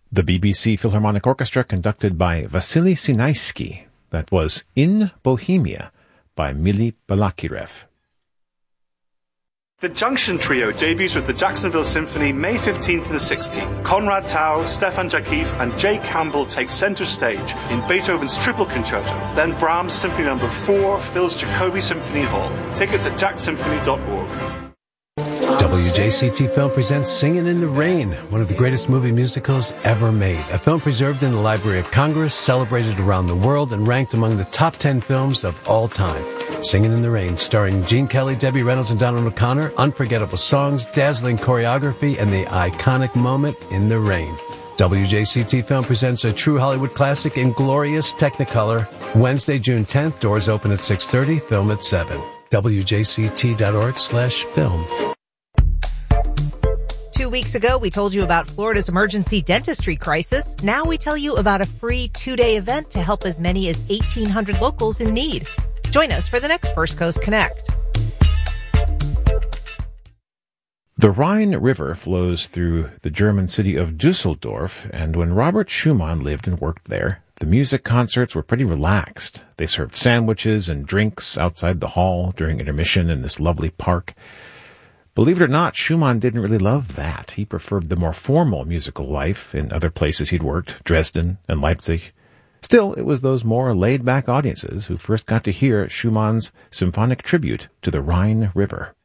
The BBC Philharmonic Orchestra conducted by Vasily Sinaisky. That was In Bohemia by Mili Balakirev. The Junction Trio debuts with the Jacksonville Symphony May 15th to the 16th. Conrad Tao, Stefan Jakif, and Jay Campbell take center stage in Beethoven's Triple Concerto. Then Brahms' Symphony No. 4 fills Jacobi Symphony Hall. Tickets at jacksymphony.org. WJCT Film presents Singin' in the Rain, one of the greatest movie musicals ever made. A film preserved in the Library of Congress, celebrated around the world, and ranked among the top 10 films of all time. Singin' in the Rain, starring Gene Kelly, Debbie Reynolds, and Donald O'Connor. Unforgettable songs, dazzling choreography, and the iconic moment in the rain. WJCT Film presents a true Hollywood classic in glorious Technicolor. Wednesday, June 10th. Doors open at 6:30. Film at 7. WJCT.org/film. 2 weeks ago, we told you about Florida's emergency dentistry crisis. Now we tell you about a free 2-day event to help as many as 1,800 locals in need. Join us for the next First Coast Connect. The Rhine River flows through the German city of Dusseldorf, and when Robert Schumann lived and worked there, the music concerts were pretty relaxed. They served sandwiches and drinks outside the hall during intermission in this lovely park. Believe it or not, Schumann didn't really love that. He preferred the more formal musical life in other places he'd worked, Dresden and Leipzig. Still, it was those more laid-back audiences who first got to hear Schumann's symphonic tribute to the Rhine River.